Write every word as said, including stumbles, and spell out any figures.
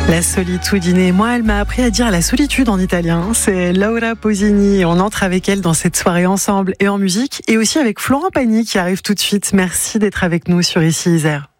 La solitudine, moi elle m'a appris à dire la solitude en italien, c'est Laura Pausini, on entre avec elle dans cette soirée ensemble et en musique, et aussi avec Florent Pagny qui arrive tout de suite. Merci d'être avec nous sur Ici Isère.